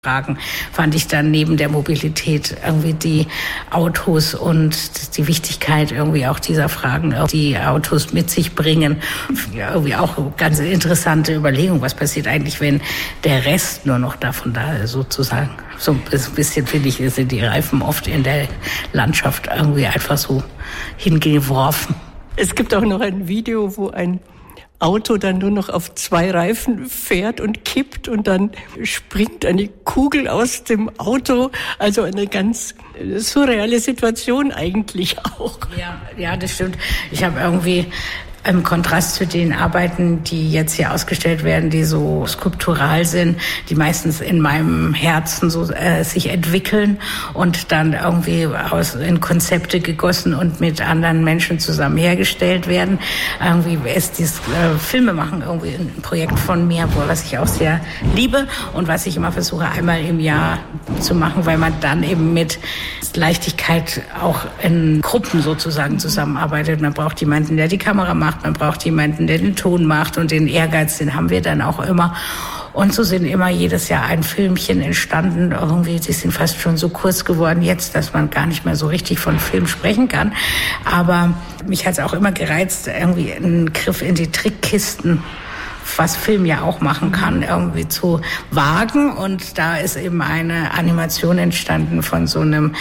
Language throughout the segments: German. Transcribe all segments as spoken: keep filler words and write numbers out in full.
Fragen fand ich dann neben der Mobilität irgendwie die Autos und die Wichtigkeit irgendwie auch dieser Fragen, die Autos mit sich bringen. Irgendwie auch eine ganz interessante Überlegung, was passiert eigentlich, wenn der Rest nur noch davon da ist, sozusagen. So ein bisschen, finde ich, sind die Reifen oft in der Landschaft irgendwie einfach so hingeworfen. Es gibt auch noch ein Video, wo ein Auto dann nur noch auf zwei Reifen fährt und kippt und dann springt eine Kugel aus dem Auto. Also eine ganz surreale Situation eigentlich auch. Ja, ja, das stimmt. Ich habe irgendwie im Kontrast zu den Arbeiten, die jetzt hier ausgestellt werden, die so skulptural sind, die meistens in meinem Herzen so äh, sich entwickeln und dann irgendwie aus in Konzepte gegossen und mit anderen Menschen zusammen hergestellt werden. Irgendwie ist dieses äh, Filme machen irgendwie ein Projekt von mir, wo, was ich auch sehr liebe und was ich immer versuche einmal im Jahr zu machen, weil man dann eben mit Leichtigkeit auch in Gruppen sozusagen zusammenarbeitet. Man braucht jemanden, der die Kamera macht. Man braucht jemanden, der den Ton macht und den Ehrgeiz, den haben wir dann auch immer. Und so sind immer jedes Jahr ein Filmchen entstanden. Irgendwie, die sind fast schon so kurz geworden jetzt, dass man gar nicht mehr so richtig von Film sprechen kann. Aber mich hat es auch immer gereizt, irgendwie einen Griff in die Trickkisten, was Film ja auch machen kann, irgendwie zu wagen. Und da ist eben eine Animation entstanden von so einem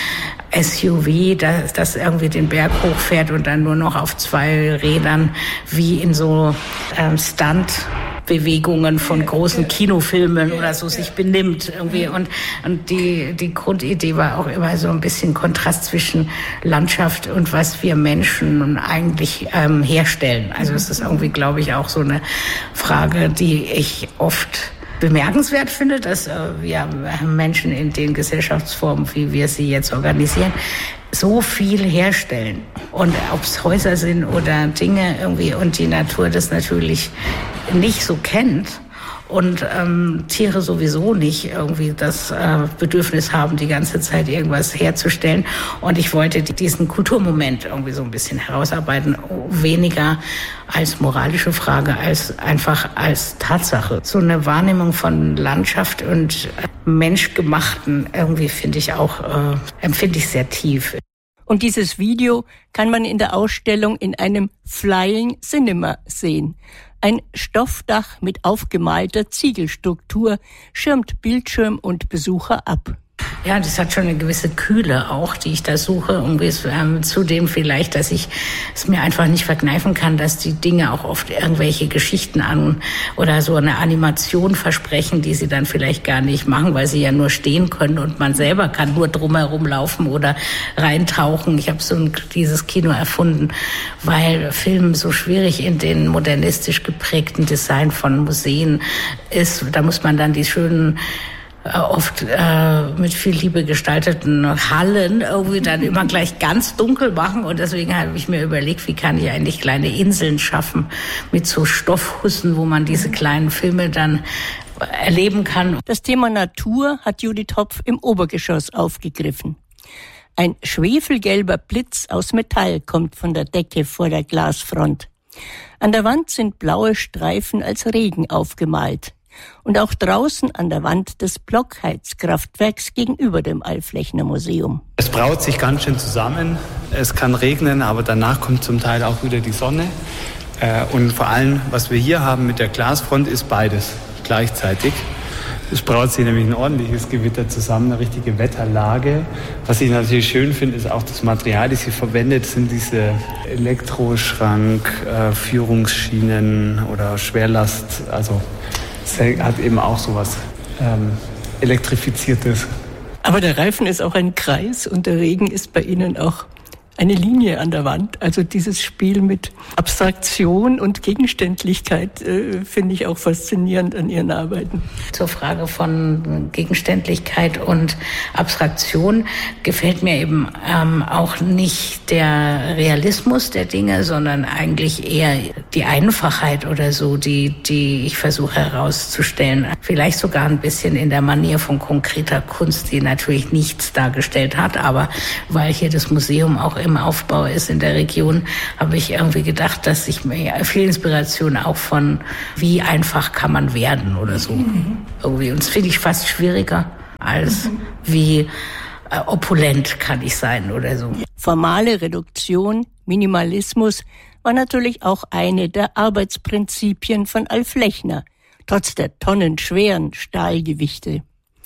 S U V, das, das irgendwie den Berg hochfährt und dann nur noch auf zwei Rädern wie in so ähm, Stunt Bewegungen von großen Kinofilmen oder so sich benimmt irgendwie. Und, und die, die Grundidee war auch immer so ein bisschen Kontrast zwischen Landschaft und was wir Menschen eigentlich ähm, herstellen. Also es ist irgendwie, glaube ich, auch so eine Frage, die ich oft bemerkenswert finde, dass äh, wir Menschen in den Gesellschaftsformen, wie wir sie jetzt organisieren, so viel herstellen. Und ob es Häuser sind oder Dinge irgendwie und die Natur das natürlich nicht so kennt und ähm, Tiere sowieso nicht irgendwie das äh, Bedürfnis haben, die ganze Zeit irgendwas herzustellen. Und ich wollte diesen Kulturmoment irgendwie so ein bisschen herausarbeiten, weniger als moralische Frage, als einfach als Tatsache. So eine Wahrnehmung von Landschaft und Menschgemachten irgendwie finde ich auch, äh, empfinde ich sehr tief. Und dieses Video kann man in der Ausstellung in einem Flying Cinema sehen. Ein Stoffdach mit aufgemalter Ziegelstruktur schirmt Bildschirm und Besucher ab. Ja, das hat schon eine gewisse Kühle auch, die ich da suche. Und ähm, zudem vielleicht, dass ich es mir einfach nicht verkneifen kann, dass die Dinge auch oft irgendwelche Geschichten an oder so eine Animation versprechen, die sie dann vielleicht gar nicht machen, weil sie ja nur stehen können und man selber kann nur drumherum laufen oder reintauchen. Ich habe so ein, dieses Kino erfunden, weil Film so schwierig in den modernistisch geprägten Design von Museen ist. Da muss man dann die schönen oft äh, mit viel Liebe gestalteten Hallen irgendwie dann immer gleich ganz dunkel machen. Und deswegen habe ich mir überlegt, wie kann ich eigentlich kleine Inseln schaffen mit so Stoffhussen, wo man diese kleinen Filme dann erleben kann. Das Thema Natur hat Judith Hopf im Obergeschoss aufgegriffen. Ein schwefelgelber Blitz aus Metall kommt von der Decke vor der Glasfront. An der Wand sind blaue Streifen als Regen aufgemalt. Und auch draußen an der Wand des Blockheizkraftwerks gegenüber dem Alflechner Museum. Es braut sich ganz schön zusammen. Es kann regnen, aber danach kommt zum Teil auch wieder die Sonne. Und vor allem, was wir hier haben mit der Glasfront, ist beides gleichzeitig. Es braut sich nämlich ein ordentliches Gewitter zusammen, eine richtige Wetterlage. Was ich natürlich schön finde, ist auch das Material, das hier verwendet, sind diese Elektroschrank, äh, Führungsschienen oder Schwerlast. Also es hat eben auch so was ähm, Elektrifiziertes. Aber der Reifen ist auch ein Kreis und der Regen ist bei Ihnen auch eine Linie an der Wand. Also dieses Spiel mit Abstraktion und Gegenständlichkeit äh, finde ich auch faszinierend an Ihren Arbeiten. Zur Frage von Gegenständlichkeit und Abstraktion gefällt mir eben ähm, auch nicht der Realismus der Dinge, sondern eigentlich eher die Einfachheit oder so, die, die ich versuche herauszustellen. Vielleicht sogar ein bisschen in der Manier von konkreter Kunst, die natürlich nichts dargestellt hat, aber weil hier das Museum auch im Aufbau ist in der Region, habe ich irgendwie gedacht, dass ich mir viel Inspiration auch von wie einfach kann man werden oder so. Mhm. Irgendwie. Und das finde ich fast schwieriger als wie äh, opulent kann ich sein oder so. Formale Reduktion, Minimalismus war natürlich auch eine der Arbeitsprinzipien von Alf Lechner, trotz der tonnenschweren Stahlgewichte.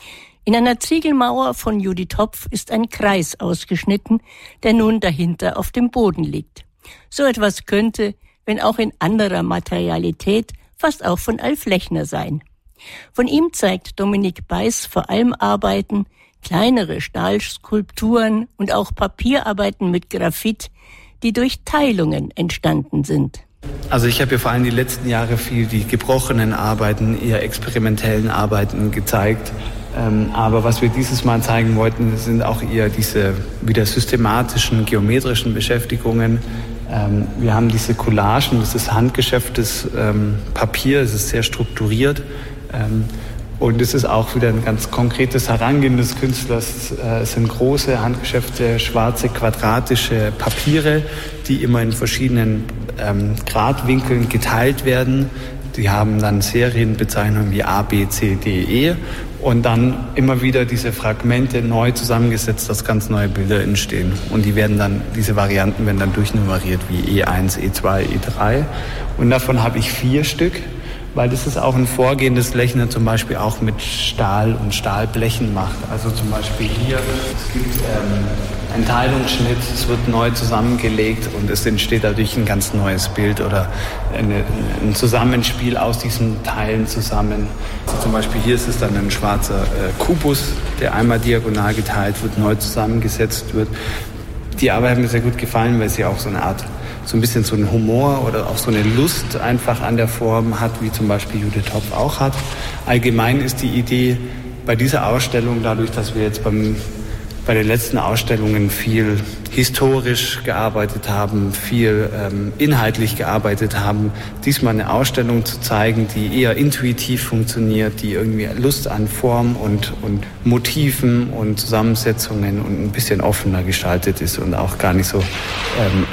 In einer Ziegelmauer von Judy Topf ist ein Kreis ausgeschnitten, der nun dahinter auf dem Boden liegt. So etwas könnte, wenn auch in anderer Materialität, fast auch von Alf Lechner sein. Von ihm zeigt Dominik Beiß vor allem Arbeiten, kleinere Stahlskulpturen und auch Papierarbeiten mit Graphit, die durch Teilungen entstanden sind. Also ich habe ja vor allem die letzten Jahre viel die gebrochenen Arbeiten, eher experimentellen Arbeiten gezeigt. Ähm, aber was wir dieses Mal zeigen wollten, sind auch eher diese wieder systematischen, geometrischen Beschäftigungen. Ähm, wir haben diese Collagen, das ist handgeschäfftes ähm, Papier, es ist sehr strukturiert. Ähm, und es ist auch wieder ein ganz konkretes Herangehen des Künstlers. Äh, es sind große, handgeschäffte, schwarze, quadratische Papiere, die immer in verschiedenen ähm, Gradwinkeln geteilt werden. Die haben dann Serienbezeichnungen wie A, B, C, D, E und dann immer wieder diese Fragmente neu zusammengesetzt, dass ganz neue Bilder entstehen. Und die werden dann, diese Varianten werden dann durchnummeriert wie E eins, E zwei, E drei. Und davon habe ich vier Stück, weil das ist auch ein Vorgehen, das Lechner zum Beispiel auch mit Stahl und Stahlblechen macht. Also zum Beispiel hier, es gibt ähm, einen Teilungsschnitt, es wird neu zusammengelegt und es entsteht dadurch ein ganz neues Bild oder eine, ein Zusammenspiel aus diesen Teilen zusammen. Also zum Beispiel hier ist es dann ein schwarzer äh, Kubus, der einmal diagonal geteilt wird, neu zusammengesetzt wird. Die Arbeit hat mir sehr gut gefallen, weil sie auch so eine Art, so ein bisschen so einen Humor oder auch so eine Lust einfach an der Form hat, wie zum Beispiel Judy Topf auch hat. Allgemein ist die Idee bei dieser Ausstellung, dadurch, dass wir jetzt beim, bei den letzten Ausstellungen viel historisch gearbeitet haben, viel ähm, inhaltlich gearbeitet haben, diesmal eine Ausstellung zu zeigen, die eher intuitiv funktioniert, die irgendwie Lust an Form und, und Motiven und Zusammensetzungen und ein bisschen offener gestaltet ist und auch gar nicht so ähm,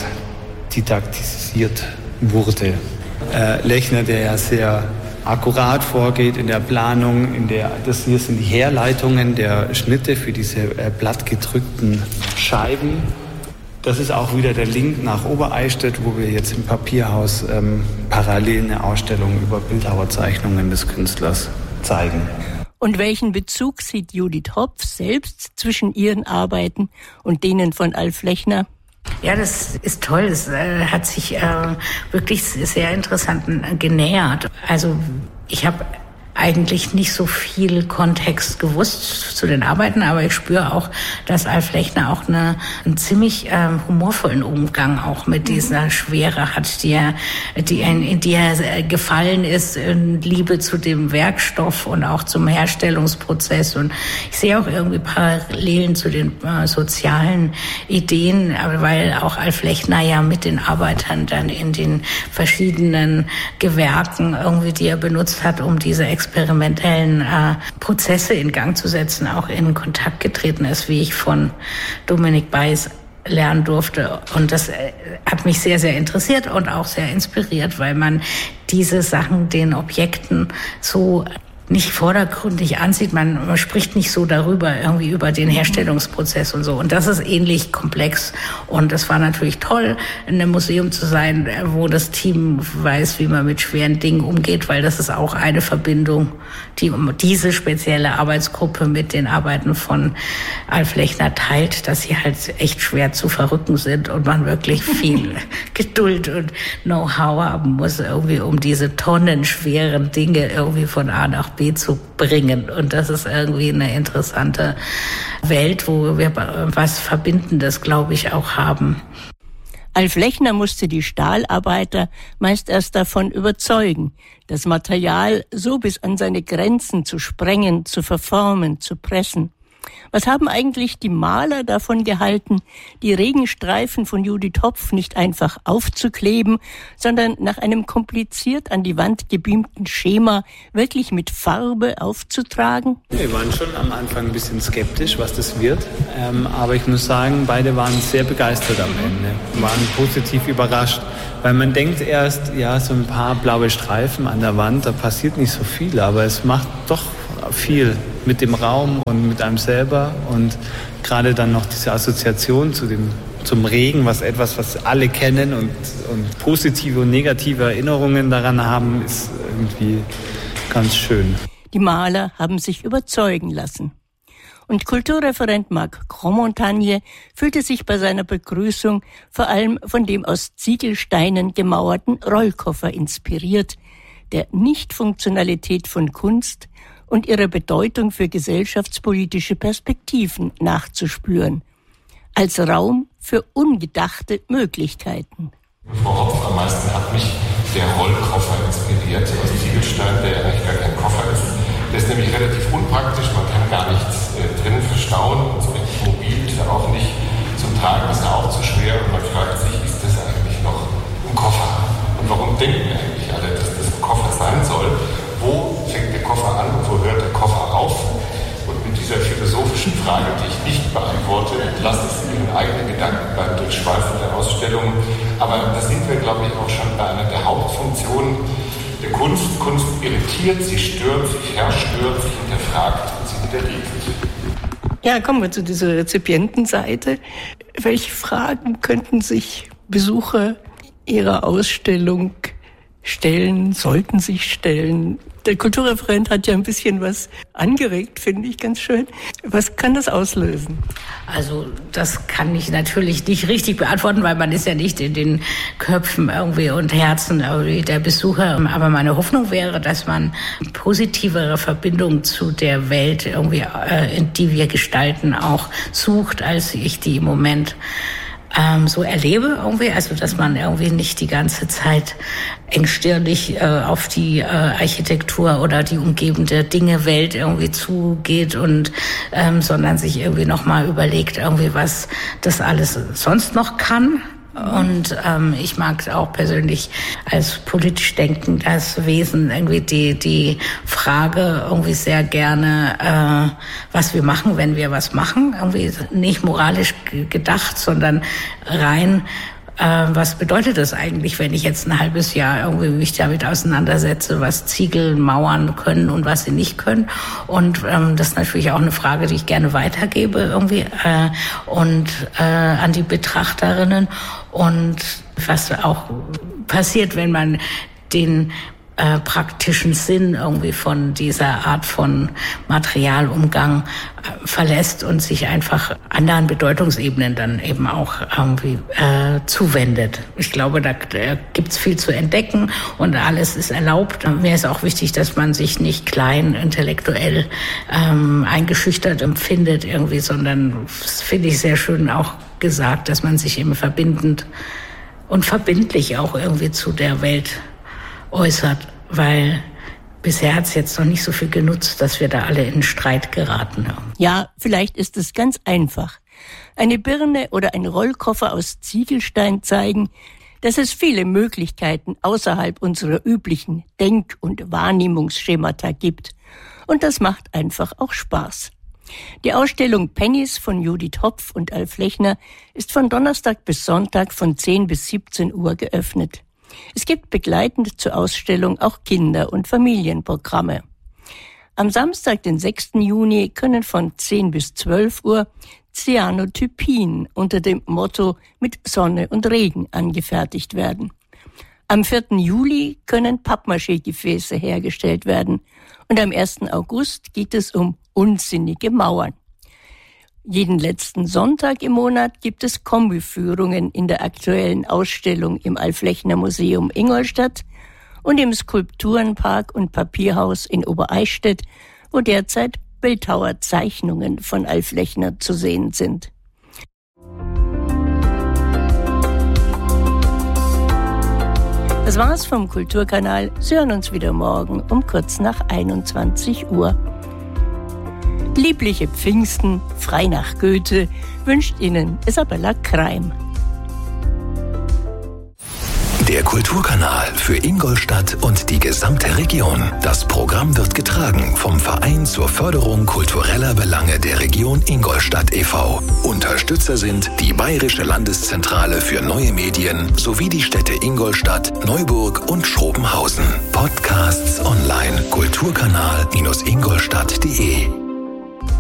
ausdidaktisiert wurde. Äh, Lechner, der ja sehr akkurat vorgeht in der Planung, in der, das hier sind die Herleitungen der Schnitte für diese äh, blattgedrückten Scheiben. Das ist auch wieder der Link nach Obereichstätt, wo wir jetzt im Papierhaus ähm, parallel eine Ausstellung über Bildhauerzeichnungen des Künstlers zeigen. Und welchen Bezug sieht Judy Topf selbst zwischen ihren Arbeiten und denen von Alf Lechner? Ja, das ist toll. Es äh, hat sich äh, wirklich sehr interessant genähert. Also ich habe eigentlich nicht so viel Kontext gewusst zu den Arbeiten, aber ich spüre auch, dass Alf Lechner auch eine, einen ziemlich äh, humorvollen Umgang auch mit dieser Schwere hat, die er, die, in die er gefallen ist, in Liebe zu dem Werkstoff und auch zum Herstellungsprozess. Und ich sehe auch irgendwie Parallelen zu den äh, sozialen Ideen, weil auch Alf Lechner ja mit den Arbeitern dann in den verschiedenen Gewerken irgendwie, die er benutzt hat, um diese experimentellen äh, Prozesse in Gang zu setzen, auch in Kontakt getreten ist, wie ich von Dominik Beiß lernen durfte. Und das äh, hat mich sehr, sehr interessiert und auch sehr inspiriert, weil man diese Sachen den Objekten so nicht vordergründig ansieht. Man, man spricht nicht so darüber, irgendwie über den Herstellungsprozess und so. Und das ist ähnlich komplex. Und es war natürlich toll, in einem Museum zu sein, wo das Team weiß, wie man mit schweren Dingen umgeht, weil das ist auch eine Verbindung, die diese spezielle Arbeitsgruppe mit den Arbeiten von Alf Lechner teilt, dass sie halt echt schwer zu verrücken sind und man wirklich viel Geduld und Know-how haben muss, irgendwie, um diese tonnenschweren Dinge irgendwie von A nach B zu bringen. Und das ist irgendwie eine interessante Welt, wo wir was Verbindendes, glaube ich, auch haben. Alf Lechner musste die Stahlarbeiter meist erst davon überzeugen, das Material so bis an seine Grenzen zu sprengen, zu verformen, zu pressen. Was haben eigentlich die Maler davon gehalten, die Regenstreifen von Judy Topf nicht einfach aufzukleben, sondern nach einem kompliziert an die Wand gebeamten Schema wirklich mit Farbe aufzutragen? Wir waren schon am Anfang ein bisschen skeptisch, was das wird. Ähm, aber ich muss sagen, beide waren sehr begeistert am Ende, waren positiv überrascht. Weil man denkt erst, ja, so ein paar blaue Streifen an der Wand, da passiert nicht so viel, aber es macht doch viel mit dem Raum und mit einem selber. Und gerade dann noch diese Assoziation zu dem, zum Regen, was etwas, was alle kennen und, und positive und negative Erinnerungen daran haben, ist irgendwie ganz schön. Die Maler haben sich überzeugen lassen. Und Kulturreferent Marc Grosmontagne fühlte sich bei seiner Begrüßung vor allem von dem aus Ziegelsteinen gemauerten Rollkoffer inspiriert, der Nichtfunktionalität von Kunst und ihrer Bedeutung für gesellschaftspolitische Perspektiven nachzuspüren, als Raum für ungedachte Möglichkeiten. Frau Hopf, am meisten hat mich der Rollkoffer inspiriert, aus Ziegelstein, der eigentlich gar kein Koffer ist. Der ist nämlich relativ unpraktisch, man kann gar nichts äh, drin verstauen, und so richtig mobil ist er auch nicht. Zum Tragen ist er auch zu schwer und man fragt sich, ist das eigentlich noch ein Koffer? Und warum denken wir eigentlich alle, dass das ein Koffer sein soll? Wo fängt der Koffer an und wo hört der Koffer auf? Und mit dieser philosophischen Frage, die ich nicht beantworte, lasst es Ihren eigenen Gedanken beim Durchschweifen der Ausstellung. Aber da sind wir, glaube ich, auch schon bei einer der Hauptfunktionen der Kunst. Kunst irritiert, sie stört, sie verstört, sie hinterfragt und sie widerlegt. Ja, kommen wir zu dieser Rezipientenseite. Welche Fragen könnten sich Besucher Ihrer Ausstellung stellen, sollten sich stellen? Der Kulturreferent hat ja ein bisschen was angeregt, finde ich ganz schön. Was kann das auslösen? Also das kann ich natürlich nicht richtig beantworten, weil man ist ja nicht in den Köpfen irgendwie und Herzen irgendwie der Besucher. Aber meine Hoffnung wäre, dass man positivere Verbindung zu der Welt irgendwie, äh, die wir gestalten, auch sucht, als ich die im Moment Ähm, so erlebe irgendwie, also dass man irgendwie nicht die ganze Zeit engstirnig äh, auf die äh, Architektur oder die umgebende Dinge Welt irgendwie zugeht und ähm, sondern sich irgendwie nochmal überlegt irgendwie, was das alles sonst noch kann. Und ähm, ich mag auch persönlich als politisch denkendes Wesen irgendwie die die Frage irgendwie sehr gerne, äh, was wir machen, wenn wir was machen. Irgendwie nicht moralisch g- gedacht, sondern rein, äh, was bedeutet das eigentlich, wenn ich jetzt ein halbes Jahr irgendwie mich damit auseinandersetze, was Ziegel mauern können und was sie nicht können. Und ähm, das ist natürlich auch eine Frage, die ich gerne weitergebe irgendwie äh, und äh, an die Betrachterinnen. Und was auch passiert, wenn man den äh, praktischen Sinn irgendwie von dieser Art von Materialumgang äh, verlässt und sich einfach anderen Bedeutungsebenen dann eben auch irgendwie äh, zuwendet. Ich glaube, da äh, gibt's viel zu entdecken und alles ist erlaubt. Mir ist auch wichtig, dass man sich nicht klein intellektuell ähm, eingeschüchtert empfindet irgendwie, sondern das finde ich sehr schön auch gesagt, dass man sich eben verbindend und verbindlich auch irgendwie zu der Welt äußert, weil bisher hat es jetzt noch nicht so viel genutzt, dass wir da alle in Streit geraten haben. Ja, vielleicht ist es ganz einfach. Eine Birne oder ein Rollkoffer aus Ziegelstein zeigen, dass es viele Möglichkeiten außerhalb unserer üblichen Denk- und Wahrnehmungsschemata gibt. Und das macht einfach auch Spaß. Die Ausstellung Pennies von Judith Hopf und Alf Lechner ist von Donnerstag bis Sonntag von zehn bis siebzehn Uhr geöffnet. Es gibt begleitend zur Ausstellung auch Kinder- und Familienprogramme. Am Samstag, den sechsten Juni, können von zehn bis zwölf Uhr Cyanotypien unter dem Motto mit Sonne und Regen angefertigt werden. Am vierten Juli können Pappmaché-Gefäße hergestellt werden und am ersten August geht es um unsinnige Mauern. Jeden letzten Sonntag im Monat gibt es Kombiführungen in der aktuellen Ausstellung im Alf-Lechner-Museum Ingolstadt und im Skulpturenpark und Papierhaus in Obereichstätt, wo derzeit Bildhauerzeichnungen von Alf Lechner zu sehen sind. Das war's vom Kulturkanal. Sie hören uns wieder morgen um kurz nach einundzwanzig Uhr. Liebliche Pfingsten, frei nach Goethe, wünscht Ihnen Isabella Kreim. Der Kulturkanal für Ingolstadt und die gesamte Region. Das Programm wird getragen vom Verein zur Förderung kultureller Belange der Region Ingolstadt e V Unterstützer sind die Bayerische Landeszentrale für neue Medien sowie die Städte Ingolstadt, Neuburg und Schrobenhausen. Podcasts online kulturkanal Bindestrich ingolstadt Punkt de